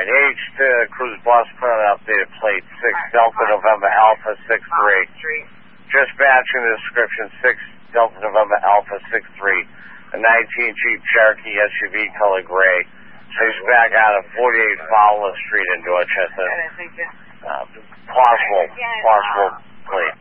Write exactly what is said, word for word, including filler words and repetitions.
H to Cruise Bus, put on updated plate, six Delta November Alpha six three. Just matching the description, six Delta November Alpha six three. A nineteen Jeep Cherokee S U V color gray. So he's back out of forty-eight Fowler Street in Dorchester. Uh, possible, possible plate.